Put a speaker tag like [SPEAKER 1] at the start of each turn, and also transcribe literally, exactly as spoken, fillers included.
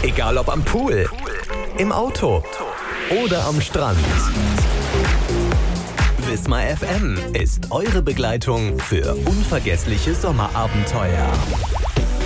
[SPEAKER 1] Egal ob am Pool, im Auto oder am Strand. Wismar F M ist eure Begleitung für unvergessliche Sommerabenteuer.